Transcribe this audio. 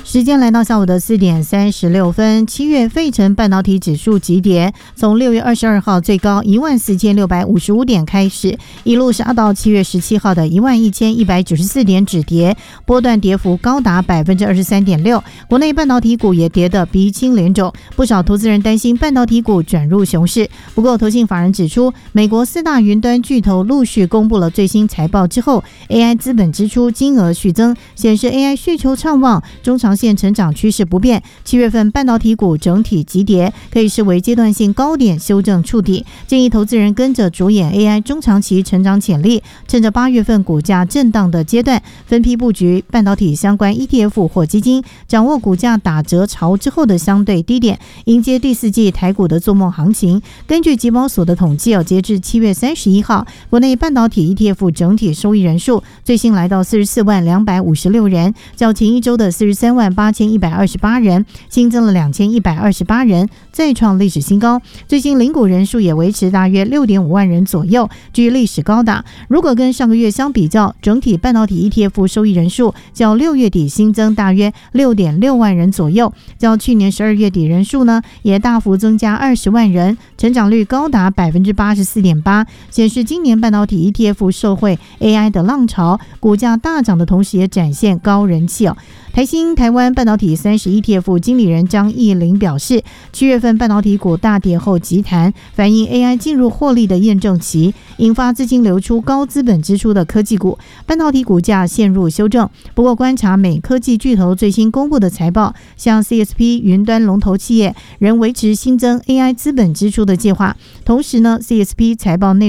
时间来到下午的4点36分，7月费城半导体指数急跌，从6月22号最高14655点开始，一路杀到7月17号的11194点止跌，波段跌幅高达 23.6%。国内半导体股也跌得鼻青脸肿，不少投资人担心半导体股转入熊市。不过投信法人指出，美国4大云端巨头陆续公布了最新财报之后， AI 资本支出金额续增，显示 AI 需求畅旺，中长线成长趋势不变。7月份半导体股整体急跌，可以视为阶段性高点修正触底，建议投资人跟着着眼 AI 中长期成长潜力，趁着8月份股价震荡的阶段，分批布局半导体相关 ETF 或基金，掌握股价打折潮之后的相对低点，迎接第4季台股的做梦行情。根据集保所的统计，截至7月31号，国内半导体 ETF 整体受益人数最新来到44.256人，较前一周的43.8128人新增了2128人，再创历史新高。最新领股人数也维持大约6.5万人左右，居历史高档。如果跟上个月相比较，整体半导体 ETF 受益人数较6月底新增大约6.6万人左右，较去年12月底人数呢也大幅增加20万人，成长率高达 84.8%， 显示今年半导体 ETF 受惠 AI 的浪潮，股价大涨的同时也展现高人气哦。台新台湾半导体30 ETF 经理人张义林表示，7月份半导体股大跌后急弹，反映 AI 进入获利的验证期，引发资金流出高资本支出的科技股，半导体股价陷入修正。不过观察美科技巨头最新公布的财报，像 CSP 云端龙头企业仍维持新增 AI 资本支出的计划，同时呢 CSP 财报内